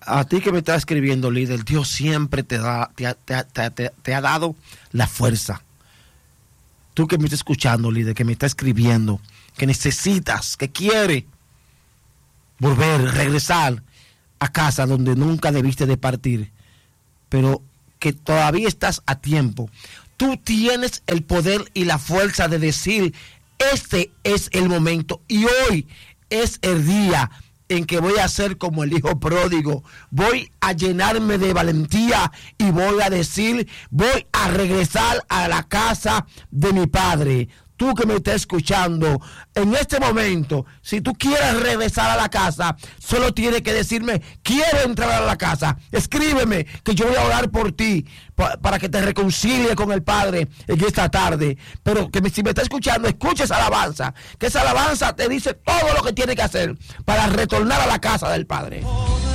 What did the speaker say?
A ti que me estás escribiendo, líder, Dios siempre te ha dado la fuerza. Tú que me estás escuchando, líder, que me estás escribiendo, que necesitas, que quiere volver, regresar a casa donde nunca debiste de partir, pero que todavía estás a tiempo. Tú tienes el poder y la fuerza de decir, este es el momento y hoy es el día en que voy a ser como el hijo pródigo. Voy a llenarme de valentía y voy a decir, voy a regresar a la casa de mi padre. Tú que me estás escuchando, en este momento, si tú quieres regresar a la casa, solo tienes que decirme, quiero entrar a la casa. Escríbeme, que yo voy a orar por ti, para que te reconcilie con el Padre en esta tarde. Pero que si me estás escuchando, escucha esa alabanza, que esa alabanza te dice todo lo que tienes que hacer para retornar a la casa del Padre.